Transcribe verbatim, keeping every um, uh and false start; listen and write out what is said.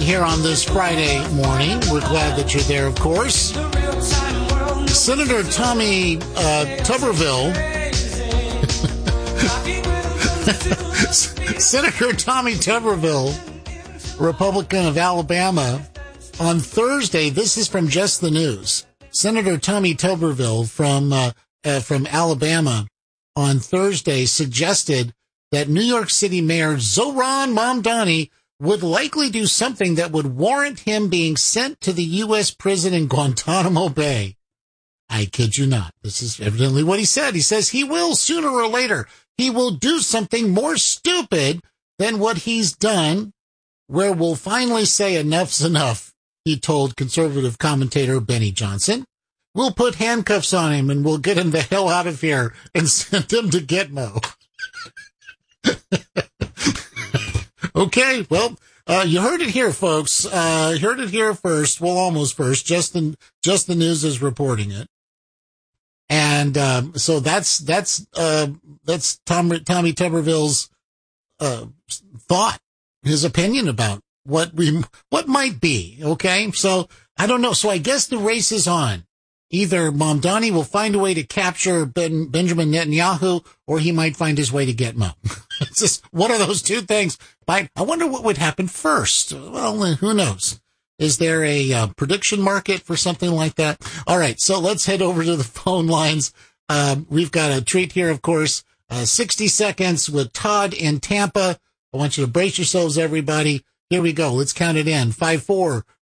here on this Friday morning. We're glad that you're there, of course. Senator Tommy uh, Tuberville, Senator Tommy Tuberville, Republican of Alabama, on Thursday, this is from Just the News, Senator Tommy Tuberville from uh, uh, from Alabama on Thursday suggested that New York City Mayor Zohran Mamdani would likely do something that would warrant him being sent to the U S prison in Guantanamo Bay. I kid you not. This is evidently what he said. He says he will, sooner or later, he will do something more stupid than what he's done, where we'll finally say enough's enough, he told conservative commentator Benny Johnson. We'll put handcuffs on him and we'll get him the hell out of here and send him to Gitmo. Okay, well, uh, you heard it here, folks. Uh, you heard it here first. Well, almost first. Just the, just the News is reporting it. And, um, so that's, that's, uh, that's Tom, Tommy Tuberville's, uh, thought, his opinion about what we, what might be. Okay. So I don't know. So I guess the race is on. Either Mamdani will find a way to capture ben, Benjamin Netanyahu, or he might find his way to Gitmo. It's just one of those two things. I, I wonder what would happen first. Well, who knows? Is there a uh, prediction market for something like that? All right, so let's head over to the phone lines. Uh, we've got a treat here, of course. Uh, sixty seconds with Todd in Tampa. I want you to brace yourselves, everybody. Here we go. Let's count it in. five four,